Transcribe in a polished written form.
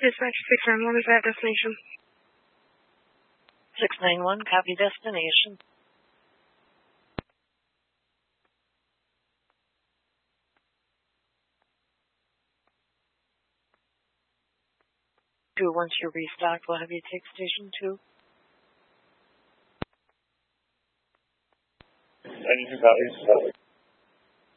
dispatch 691, is that destination? 691, copy destination. Once you're restocked, we'll have you take station 2. 92 copies.